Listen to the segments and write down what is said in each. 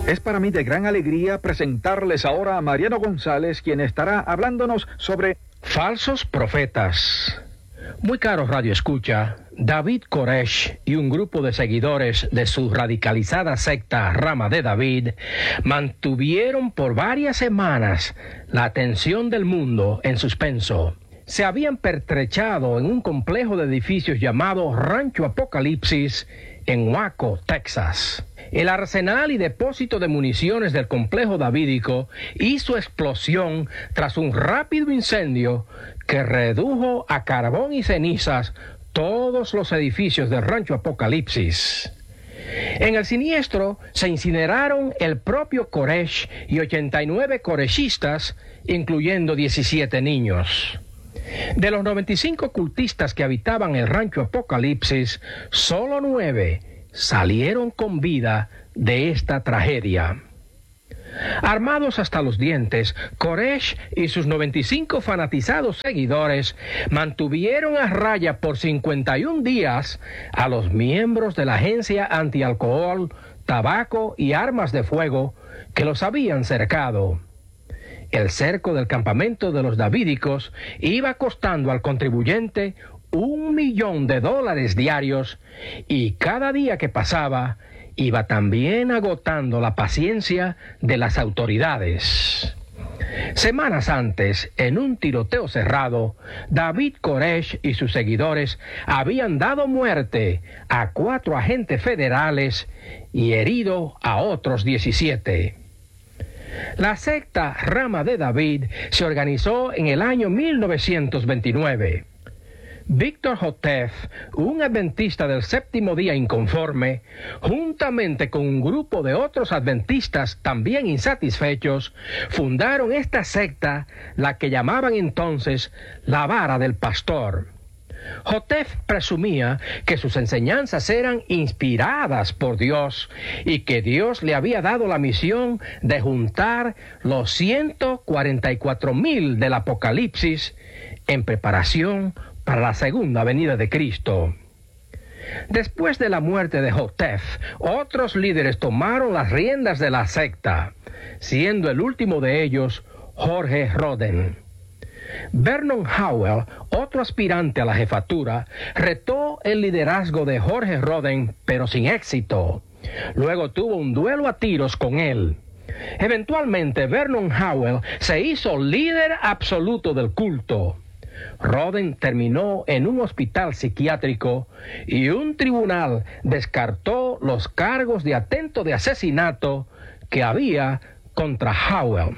Es para mí de gran alegría presentarles ahora a Mariano González, quien estará hablándonos sobre falsos profetas. Muy caro Radio Escucha, David Koresh y un grupo de seguidores de su radicalizada secta Rama de David mantuvieron por varias semanas la atención del mundo en suspenso. Se habían pertrechado en un complejo de edificios llamado Rancho Apocalipsis en Waco, Texas. El arsenal y depósito de municiones del complejo davídico hizo explosión tras un rápido incendio que redujo a carbón y cenizas todos los edificios del Rancho Apocalipsis. En el siniestro se incineraron el propio Koresh y 89 koreshistas, incluyendo 17 niños. De los 95 cultistas que habitaban el Rancho Apocalipsis, solo 9 salieron con vida de esta tragedia. Armados hasta los dientes, Koresh y sus 95 fanatizados seguidores mantuvieron a raya por 51 días a los miembros de la agencia antialcohol, tabaco y armas de fuego que los habían cercado. El cerco del campamento de los davídicos iba costando al contribuyente $1 millón diarios, y cada día que pasaba iba también agotando la paciencia de las autoridades. Semanas antes, en un tiroteo cerrado, David Koresh y sus seguidores habían dado muerte a 4 agentes federales y herido a otros 17. La secta Rama de David se organizó en el año 1929. Víctor Hotef, un adventista del séptimo día inconforme, juntamente con un grupo de otros adventistas también insatisfechos, fundaron esta secta, la que llamaban entonces la vara del pastor. Hotef presumía que sus enseñanzas eran inspiradas por Dios y que Dios le había dado la misión de juntar los 144,000 del Apocalipsis en preparación para la segunda venida de Cristo. Después de la muerte de Hotef, otros líderes tomaron las riendas de la secta, siendo el último de ellos Jorge Roden. Vernon Howell, otro aspirante a la jefatura, retó el liderazgo de Jorge Roden, pero sin éxito. Luego tuvo un duelo a tiros con él. Eventualmente, Vernon Howell se hizo líder absoluto del culto. Roden terminó en un hospital psiquiátrico y un tribunal descartó los cargos de atento de asesinato que había contra Howell.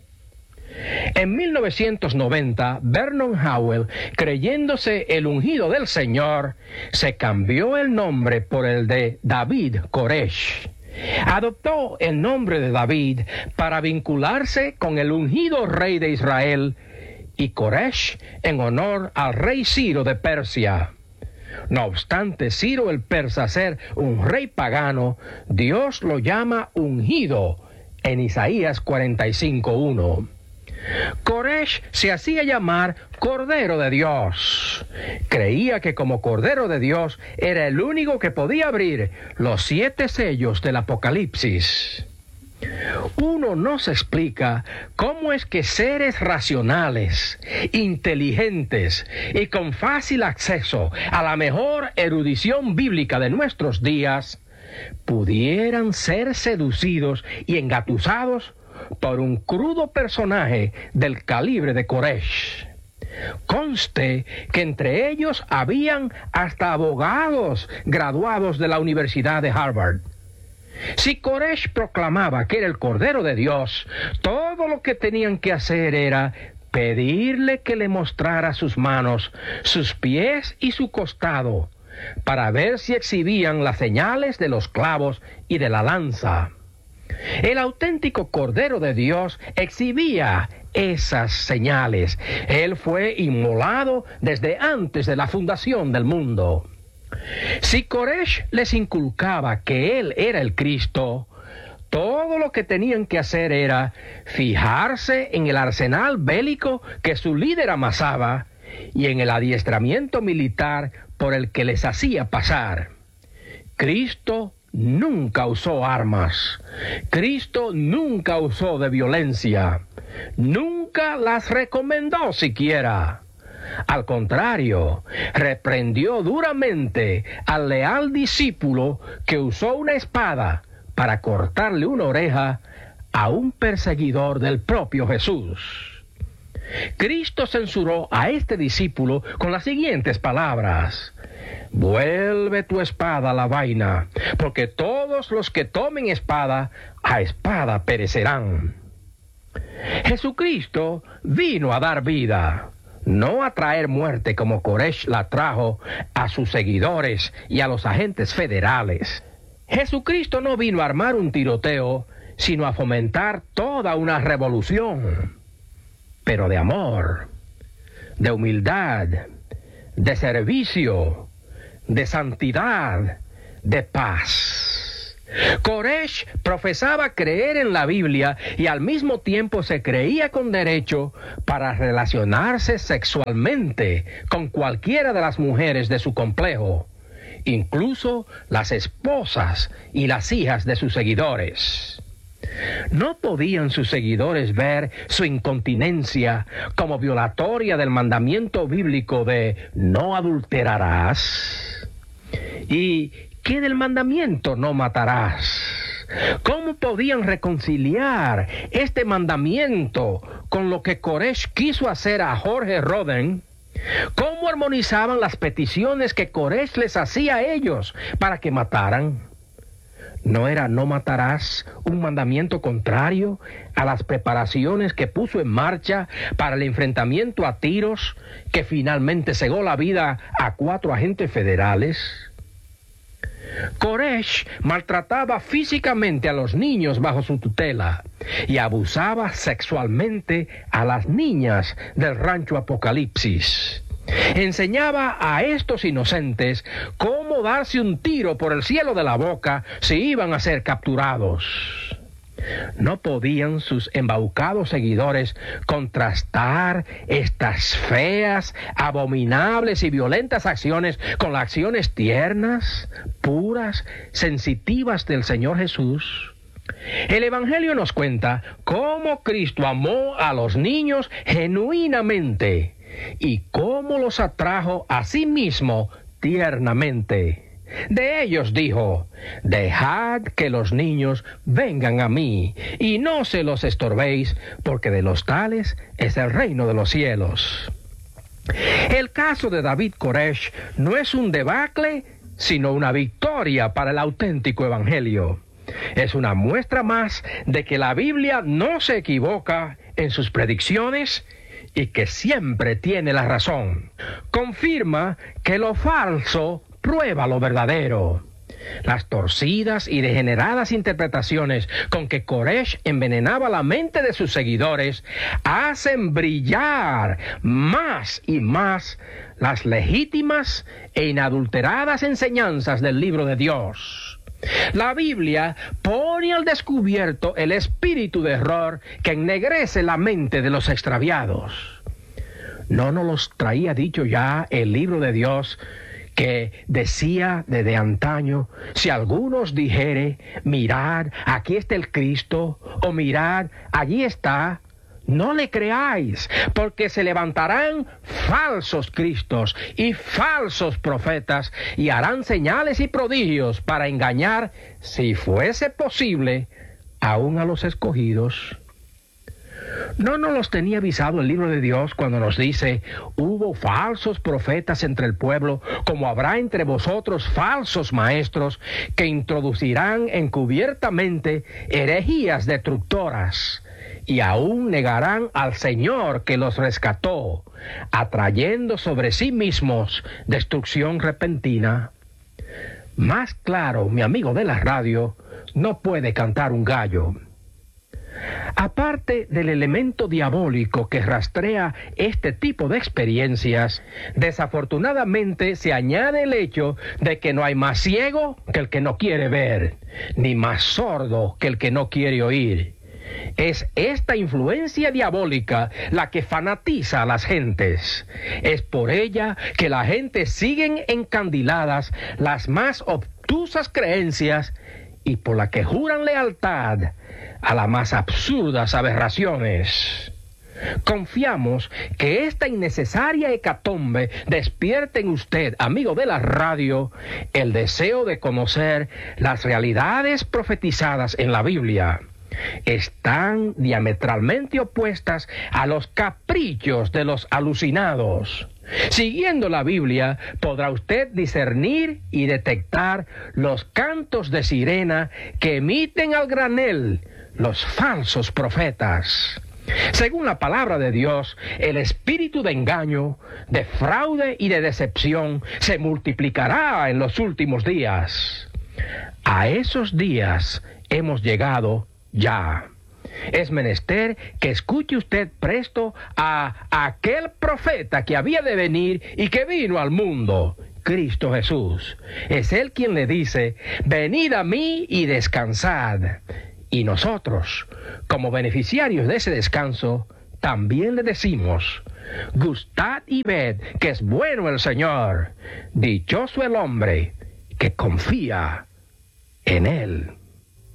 En 1990, Vernon Howell, creyéndose el ungido del Señor, se cambió el nombre por el de David Koresh. Adoptó el nombre de David para vincularse con el ungido rey de Israel, y Koresh en honor al rey Ciro de Persia. No obstante Ciro el persa ser un rey pagano, Dios lo llama ungido en Isaías 45:1. Koresh se hacía llamar Cordero de Dios. Creía que como Cordero de Dios era el único que podía abrir los 7 sellos del Apocalipsis. Uno no se explica cómo es que seres racionales, inteligentes y con fácil acceso a la mejor erudición bíblica de nuestros días pudieran ser seducidos y engatusados por un crudo personaje del calibre de Koresh. Conste que entre ellos habían hasta abogados graduados de la Universidad de Harvard. Si Koresh proclamaba que era el Cordero de Dios, todo lo que tenían que hacer era pedirle que le mostrara sus manos, sus pies y su costado, para ver si exhibían las señales de los clavos y de la lanza. El auténtico Cordero de Dios exhibía esas señales. Él fue inmolado desde antes de la fundación del mundo. Si Koresh les inculcaba que él era el Cristo, todo lo que tenían que hacer era fijarse en el arsenal bélico que su líder amasaba y en el adiestramiento militar por el que les hacía pasar. Cristo nunca usó armas. Cristo nunca usó de violencia. Nunca las recomendó siquiera. Al contrario, reprendió duramente al leal discípulo que usó una espada para cortarle una oreja a un perseguidor del propio Jesús. Cristo censuró a este discípulo con las siguientes palabras: vuelve tu espada a la vaina, porque todos los que tomen espada, a espada perecerán. Jesucristo vino a dar vida, no a traer muerte como Koresh la trajo a sus seguidores y a los agentes federales. Jesucristo no vino a armar un tiroteo, sino a fomentar toda una revolución, pero de amor, de humildad, de servicio, de santidad, de paz. Koresh profesaba creer en la Biblia y al mismo tiempo se creía con derecho para relacionarse sexualmente con cualquiera de las mujeres de su complejo, incluso las esposas y las hijas de sus seguidores. ¿No podían sus seguidores ver su incontinencia como violatoria del mandamiento bíblico de no adulterarás? ¿Y qué del mandamiento no matarás? ¿Cómo podían reconciliar este mandamiento con lo que Koresh quiso hacer a Jorge Roden? ¿Cómo armonizaban las peticiones que Koresh les hacía a ellos para que mataran? ¿No era no matarás un mandamiento contrario a las preparaciones que puso en marcha para el enfrentamiento a tiros que finalmente cegó la vida a 4 agentes federales? Koresh maltrataba físicamente a los niños bajo su tutela y abusaba sexualmente a las niñas del rancho Apocalipsis. Enseñaba a estos inocentes cómo darse un tiro por el cielo de la boca si iban a ser capturados. ¿No podían sus embaucados seguidores contrastar estas feas, abominables y violentas acciones con las acciones tiernas, puras, sensitivas del Señor Jesús? El Evangelio nos cuenta cómo Cristo amó a los niños genuinamente y cómo los atrajo a sí mismo tiernamente. De ellos dijo: dejad que los niños vengan a mí, y no se los estorbéis, porque de los tales es el reino de los cielos. El caso de David Koresh no es un debacle, sino una victoria para el auténtico evangelio. Es una muestra más de que la Biblia no se equivoca en sus predicciones y que siempre tiene la razón. Confirma que lo falso prueba lo verdadero. Las torcidas y degeneradas interpretaciones con que Koresh envenenaba la mente de sus seguidores hacen brillar más y más las legítimas e inadulteradas enseñanzas del libro de Dios. La Biblia pone al descubierto el espíritu de error que ennegrece la mente de los extraviados. ¿No nos los traía dicho ya el libro de Dios, que decía desde antaño: si algunos dijere, mirad, aquí está el Cristo, o mirad, allí está, no le creáis, porque se levantarán falsos cristos y falsos profetas, y harán señales y prodigios para engañar, si fuese posible, aún a los escogidos? ¿No nos los tenía avisado el libro de Dios cuando nos dice: hubo falsos profetas entre el pueblo, como habrá entre vosotros falsos maestros, que introducirán encubiertamente herejías destructoras, y aún negarán al Señor que los rescató, atrayendo sobre sí mismos destrucción repentina? Más claro, mi amigo de la radio, no puede cantar un gallo. Aparte del elemento diabólico que rastrea este tipo de experiencias, desafortunadamente se añade el hecho de que no hay más ciego que el que no quiere ver, ni más sordo que el que no quiere oír. Es esta influencia diabólica la que fanatiza a las gentes. Es por ella que la gente siguen encandiladas las más obtusas creencias y por la que juran lealtad a las más absurdas aberraciones. Confiamos que esta innecesaria hecatombe despierte en usted, amigo de la radio, el deseo de conocer las realidades profetizadas en la Biblia. Están diametralmente opuestas a los caprichos de los alucinados. Siguiendo la Biblia, podrá usted discernir y detectar los cantos de sirena que emiten al granel los falsos profetas. Según la palabra de Dios, el espíritu de engaño, de fraude y de decepción se multiplicará en los últimos días. A esos días hemos llegado ya. Es menester que escuche usted presto a aquel profeta que había de venir y que vino al mundo, Cristo Jesús. Es Él quien le dice: venid a mí y descansad. Y nosotros, como beneficiarios de ese descanso, también le decimos: gustad y ved que es bueno el Señor. Dichoso el hombre que confía en Él.